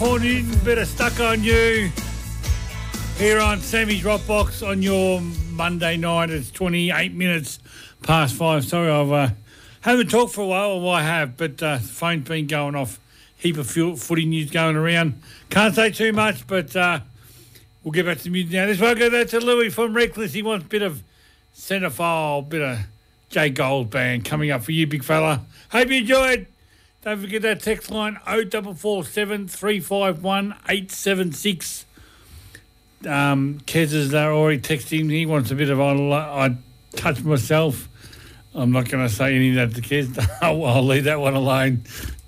Morning, bit of stuck on you here on Sammy's Rock Box on your Monday night. It's 28 minutes past 5. Sorry, I haven't talked for a while, or I have, but the phone's been going off. Heap of footy news going around. Can't say too much, but we'll get back to the music now. This one goes out to Louis from Reckless. He wants a bit of centrefold, bit of Jay Gold band coming up for you, big fella. Hope you enjoyed. Don't forget that text line 0447 351 876. Kez is already texting. He wants a bit of I touch myself. I'm not going to say any of that to Kez. I'll leave that one alone.